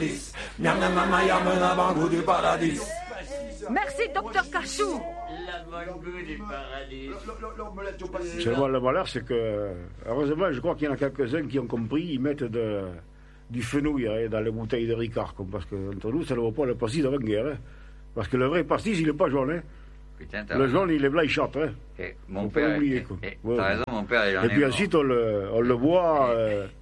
paradis. Miam miam miam miam la bangou du paradis. Merci, docteur Cachou. La bangou du paradis. Seulement le malheur, c'est que, heureusement, je crois qu'il y en a quelques-uns qui ont compris, ils mettent du fenouil dans les bouteilles de Ricard, parce que entre nous, ça ne vaut pas le pastis d'avant-guerre. Hein. Parce que le vrai pastis, il n'est pas jaune. Hein. Putain, le jaune, il est blanc, il chante. Hein. Mon père, l'oublier, t'as raison, mon père, il en Et puis ensuite, on le boit